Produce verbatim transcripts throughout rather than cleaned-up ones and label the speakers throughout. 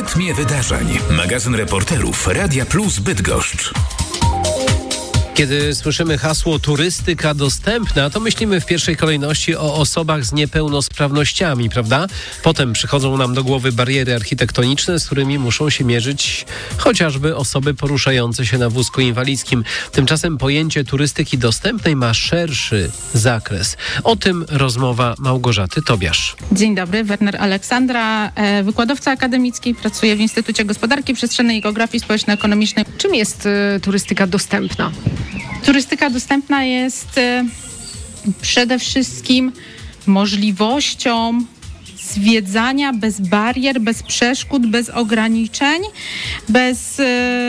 Speaker 1: rytmie wydarzeń. Magazyn reporterów Radia Plus Bydgoszcz.
Speaker 2: Kiedy słyszymy hasło turystyka dostępna, to myślimy w pierwszej kolejności o osobach z niepełnosprawnościami, prawda? Potem przychodzą nam do głowy bariery architektoniczne, z którymi muszą się mierzyć chociażby osoby poruszające się na wózku inwalidzkim. Tymczasem pojęcie turystyki dostępnej ma szerszy zakres. O tym rozmowa Małgorzaty Tobiasz.
Speaker 3: Dzień dobry, Werner Aleksandra, wykładowca akademicki, pracuję w Instytucie Gospodarki Przestrzennej i Geografii Społeczno-Ekonomicznej.
Speaker 4: Czym jest y, turystyka dostępna?
Speaker 3: Turystyka dostępna jest y, przede wszystkim możliwością zwiedzania bez barier, bez przeszkód, bez ograniczeń, bez y,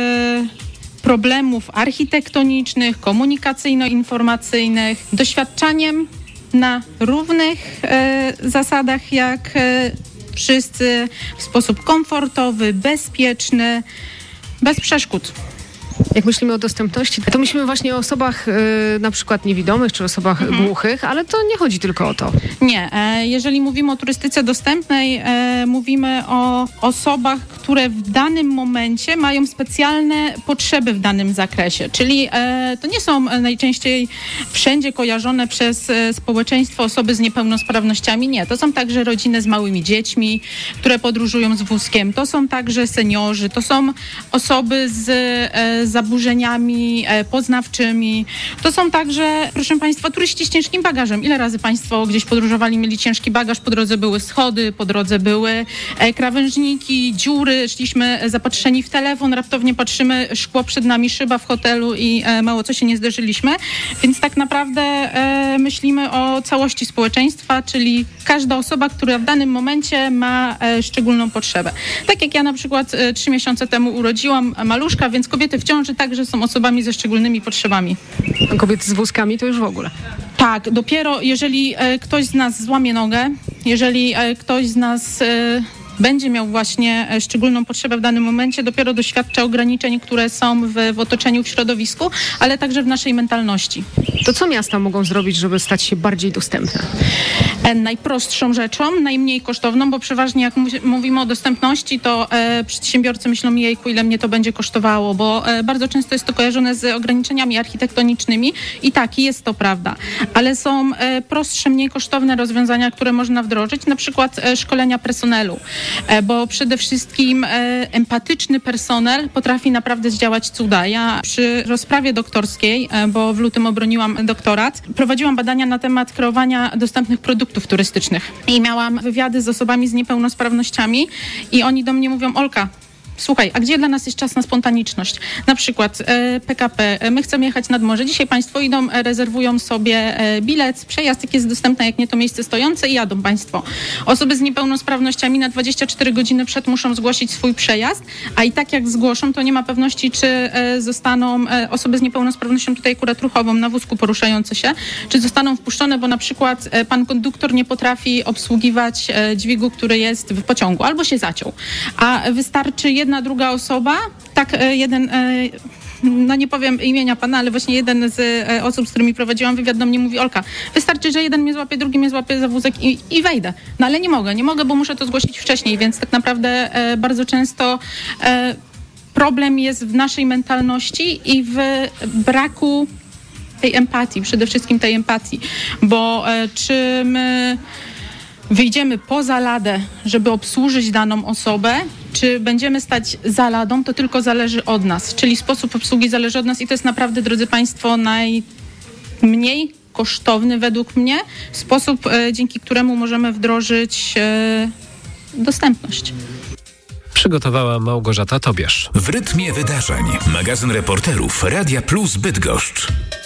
Speaker 3: problemów architektonicznych, komunikacyjno-informacyjnych, doświadczaniem na równych y, zasadach jak y, wszyscy, w sposób komfortowy, bezpieczny, bez przeszkód.
Speaker 4: Jak myślimy o dostępności, to myślimy właśnie o osobach y, na przykład niewidomych czy osobach mhm. głuchych, ale to nie chodzi tylko o to.
Speaker 3: Nie. E, jeżeli mówimy o turystyce dostępnej, e, mówimy o osobach, które w danym momencie mają specjalne potrzeby w danym zakresie. Czyli e, to nie są najczęściej wszędzie kojarzone przez e, społeczeństwo osoby z niepełnosprawnościami. Nie. To są także rodziny z małymi dziećmi, które podróżują z wózkiem. To są także seniorzy. To są osoby z e, zaburzeniami e, poznawczymi. To są także, proszę Państwa, turyści z ciężkim bagażem. Ile razy Państwo gdzieś podróżowali, mieli ciężki bagaż, po drodze były schody, po drodze były e, krawężniki, dziury, szliśmy zapatrzeni w telefon, raptownie patrzymy, szkło przed nami, szyba w hotelu i e, mało co się nie zderzyliśmy. Więc tak naprawdę e, myślimy o całości społeczeństwa, czyli każda osoba, która w danym momencie ma e, szczególną potrzebę. Tak jak ja na przykład e, trzy miesiące temu urodziłam maluszka, więc kobiety w ciąży także są osobami ze szczególnymi potrzebami.
Speaker 4: A kobiety z wózkami to już w ogóle.
Speaker 3: Tak, dopiero jeżeli e, ktoś z nas złamie nogę, jeżeli e, ktoś z nas e, będzie miał właśnie e, szczególną potrzebę w danym momencie, dopiero doświadcza ograniczeń, które są w, w otoczeniu, w środowisku, ale także w naszej mentalności.
Speaker 4: To co miasta mogą zrobić, żeby stać się bardziej dostępne?
Speaker 3: E, najprostszą rzeczą, najmniej kosztowną, bo przeważnie jak mu- mówimy o dostępności, to e, przedsiębiorcy myślą, jejku, ile mnie to będzie kosztowało, bo e, bardzo często jest to kojarzone z ograniczeniami architektonicznymi i tak, jest to prawda, ale są e, prostsze, mniej kosztowne rozwiązania, które można wdrożyć, na przykład e, szkolenia personelu, e, bo przede wszystkim e, empatyczny personel potrafi naprawdę zdziałać cuda. Ja przy rozprawie doktorskiej, e, bo w lutym obroniłam doktorat, prowadziłam badania na temat kreowania dostępnych produktów turystycznych i miałam wywiady z osobami z niepełnosprawnościami i oni do mnie mówią: Olka, słuchaj, a gdzie dla nas jest czas na spontaniczność? Na przykład e, P K P, e, my chcemy jechać nad morze. Dzisiaj Państwo idą, e, rezerwują sobie e, bilet, przejazd, jak jest dostępny, jak nie to miejsce stojące i jadą Państwo. Osoby z niepełnosprawnościami na dwadzieścia cztery godziny przed muszą zgłosić swój przejazd, a i tak jak zgłoszą, to nie ma pewności, czy e, zostaną e, osoby z niepełnosprawnością, tutaj akurat ruchową, na wózku poruszające się, czy zostaną wpuszczone, bo na przykład e, pan konduktor nie potrafi obsługiwać e, dźwigu, który jest w pociągu, albo się zaciął. A wystarczy jedna Jedna, druga osoba, tak jeden, no nie powiem imienia pana, ale właśnie jeden z osób, z którymi prowadziłam wywiad, do mnie mówi: Olka, wystarczy, że jeden mnie złapie, drugi mnie złapie za wózek i, i wejdę. No ale nie mogę, nie mogę, bo muszę to zgłosić wcześniej, więc tak naprawdę e, bardzo często e, problem jest w naszej mentalności i w braku tej empatii, przede wszystkim tej empatii, bo e, czy my wyjdziemy poza ladę, żeby obsłużyć daną osobę, czy będziemy stać za ladą, to tylko zależy od nas. Czyli sposób obsługi zależy od nas i to jest naprawdę, drodzy Państwo, najmniej kosztowny według mnie sposób, e, dzięki któremu możemy wdrożyć e, dostępność.
Speaker 2: Przygotowała Małgorzata Tobiasz.
Speaker 1: W rytmie wydarzeń. Magazyn reporterów Radia Plus Bydgoszcz.